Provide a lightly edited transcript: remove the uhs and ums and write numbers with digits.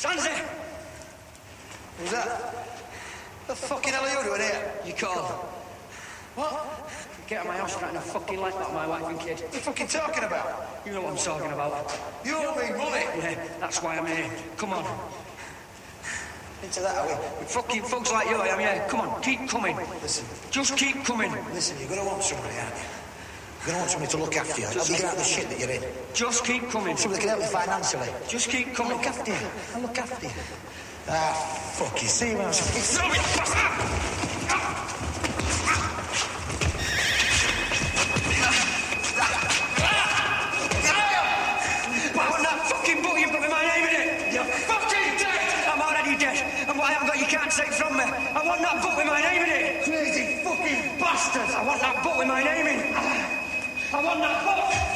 Sansi! Who's that? The fucking hell are you doing here? You call. What? Get out of my house trying to fucking like that, my wife and kid. What are you fucking talking about? You know what I'm talking about. You owe me money. Yeah, that's why I'm here. Come on. Into that, are we? With fucking thugs like you, I am, yeah. Come on, keep coming. Listen. Just keep coming. Listen, you're gonna want somebody, aren't you? You're gonna want somebody to look after you. Help you get out of the shit that you're in. Just keep coming. Somebody that can help you financially. Just keep I'll coming. look after you. I'll look after you. Ah, fuck you. See you, man. Throw it, bastard! And what I haven't got, you can't take from me. I want that book with my name in it. Crazy fucking Bastard! I want that book with my name in. I want that book.